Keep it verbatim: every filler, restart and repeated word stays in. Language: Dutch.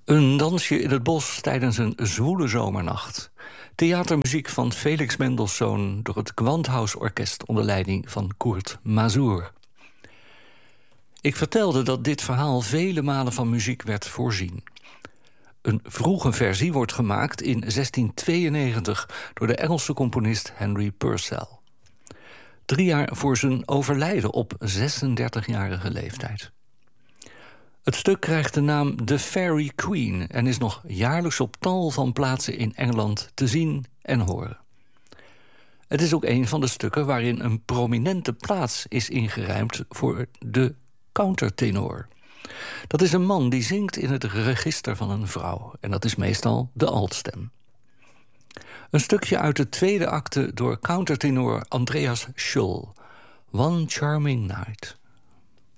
Een dansje in het bos tijdens een zwoele zomernacht. Theatermuziek van Felix Mendelssohn door het Gewandhaus Orkest onder leiding van Kurt Masur. Ik vertelde dat dit verhaal vele malen van muziek werd voorzien. Een vroege versie wordt gemaakt in zestien tweeënnegentig door de Engelse componist Henry Purcell. Drie jaar voor zijn overlijden op zesendertigjarige leeftijd. Het stuk krijgt de naam The Fairy Queen en is nog jaarlijks op tal van plaatsen in Engeland te zien en horen. Het is ook een van de stukken waarin een prominente plaats is ingeruimd voor de countertenor. Dat is een man die zingt in het register van een vrouw. En dat is meestal de altstem. Een stukje uit de tweede acte door countertenor Andreas Schüll. One Charming Night.